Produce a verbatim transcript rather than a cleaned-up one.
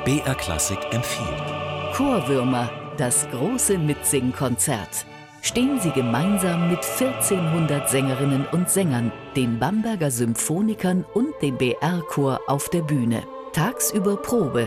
B R Klassik empfiehlt. Chorwürmer, das große Mitsingkonzert. Stehen Sie gemeinsam mit vierzehnhundert Sängerinnen und Sängern, den Bamberger Symphonikern und dem B R-Chor auf der Bühne. Tagsüber Probe,